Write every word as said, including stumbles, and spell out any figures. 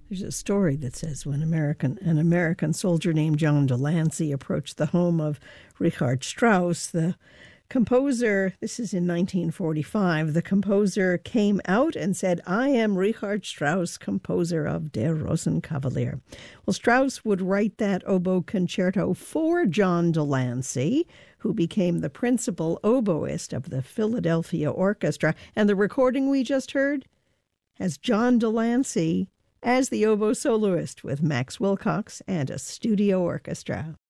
There's a story that says when American an American soldier named John Delancey approached the home of Richard Strauss, the composer, this is in nineteen forty-five, the composer came out and said, "I am Richard Strauss, composer of Der Rosenkavalier." Well, Strauss would write that oboe concerto for John Delancey, who became the principal oboist of the Philadelphia Orchestra. And the recording we just heard has John Delancey as the oboe soloist with Max Wilcox and a studio orchestra.